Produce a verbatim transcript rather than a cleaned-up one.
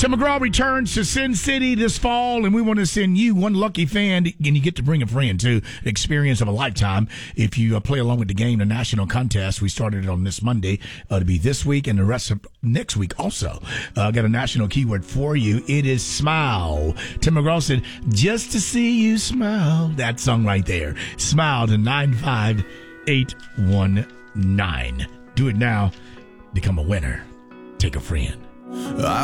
Tim McGraw returns to Sin City this fall, and we want to send you one lucky fan, and you get to bring a friend too. Experience of a lifetime if you uh, play along with the game, the national contest. We started it on this Monday uh, to be this week and the rest of next week also. I uh, got a national keyword for you. It is smile. Tim McGraw said, just to see you smile. That song right there. Smile to nine five eight one nine. Do it now. Become a winner. Take a friend.